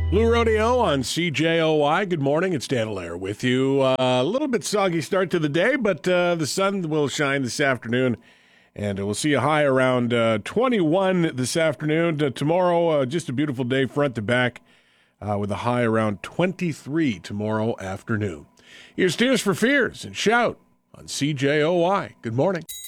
Blue Rodeo on CJOY. Good morning. It's Dan Allaire with you. A little bit soggy start to the day, but the sun will shine this afternoon, and we'll see a high around 21 this afternoon. Tomorrow, just a beautiful day front to back with a high around 23 tomorrow afternoon. Here's Tears for Fears and Shout on CJOY. Good morning.